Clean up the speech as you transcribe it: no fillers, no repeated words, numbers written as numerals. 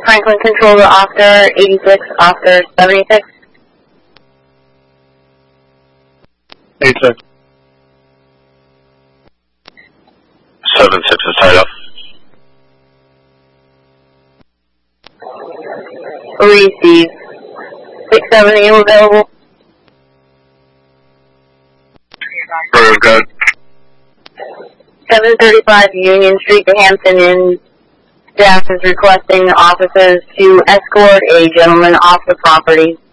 Franklin Control to Officer 86, Officer 76. 86. 76 is tied up. Receive. 6-7, are you available? Road, good. 735 Union Street, New Hampton, in staff is requesting officers to escort a gentleman off the property.